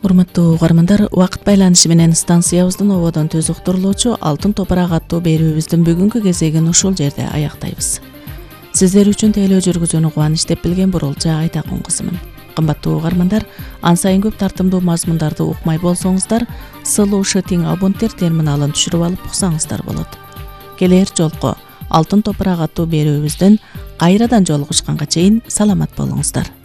Урматтуу угармандар, убакыт байланышы менен станциябыздын ободон төз уктурулуучу Алтын топурак аттуу берүүбүздүн бүгүнкү кезегин ушул жерде аяктайбыз. Сиздер үчүн тейлөө жүргүзүүнү кубаныч деп билген Бурулча Айтакун кызымын. Кымбаттуу угармандар, ан сайын көп тартымдуу мазмундарды укмай болсоңуздар, сылуу шытиң абонттер терминалын түшүрүп алып уксаңыздар болот. Келер жолку Алтын топурак аттуу берүүбүздөн кайрадан жолугушканга чейин саламат болуңуздар.